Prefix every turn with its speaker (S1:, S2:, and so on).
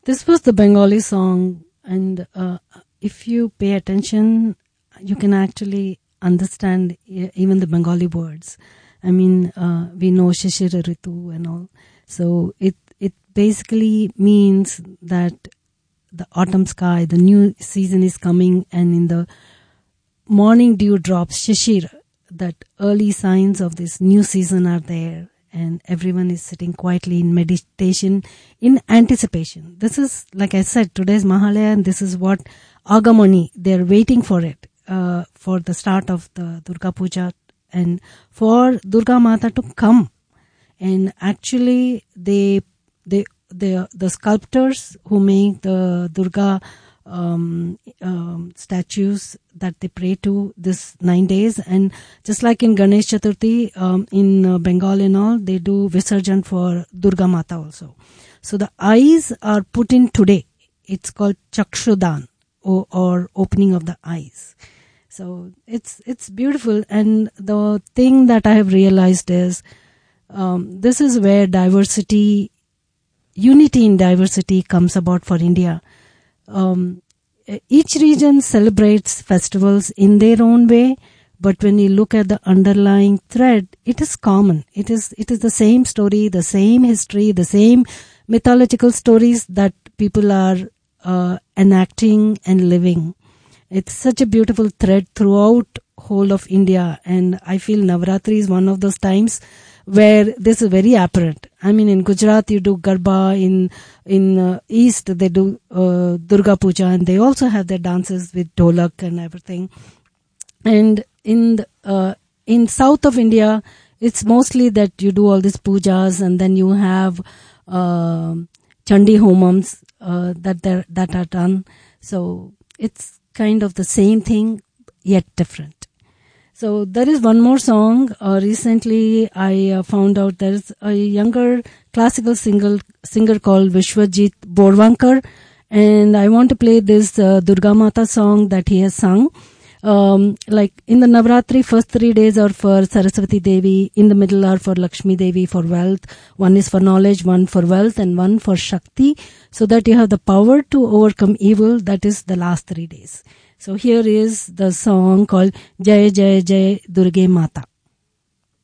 S1: This was the Bengali song, and if you pay attention, you can actually understand even the Bengali words. I mean, we know Shishira Ritu and all. So it basically means that the autumn sky, the new season is coming, and in the morning dew drops, Shishir, that early signs of this new season are there, and everyone is sitting quietly in meditation, in anticipation. This is, like I said, today's Mahalaya, and this is what Agamani, they're waiting for it, for the start of the Durga Puja, and for Durga Mata to come. And actually, the sculptors who make the Durga statues that they pray to this 9 days, and just like in Ganesh Chaturthi in Bengal and all, they do Visarjan for Durga Mata also. So the eyes are put in today. It's called Chakshudan, or opening of the eyes. So it's beautiful. And the thing that I have realized is this is where unity in diversity comes about for India. Each region celebrates festivals in their own way, but when you look at the underlying thread, it is common. It is the same story, the same history, the same mythological stories that people are enacting and living. It's such a beautiful thread throughout whole of India, and I feel Navratri is one of those times where this is very apparent. I mean, in Gujarat you do Garba, in East they do Durga Puja, and they also have their dances with Dholak and everything. And in South of India, it's mostly that you do all these pujas, and then you have Chandi Homams that are done. So it's kind of the same thing, yet different. So there is one more song. Recently, I found out there's a younger classical singer called Vishwajit Borwankar, and I want to play this Durga Mata song that he has sung. Like in the Navratri, first 3 days are for Saraswati Devi, in the middle are for Lakshmi Devi for wealth, one is for knowledge, one for wealth, and one for Shakti, so that you have the power to overcome evil. That is the last 3 days. So here is the song called Jai Jai Jai Durga Mata.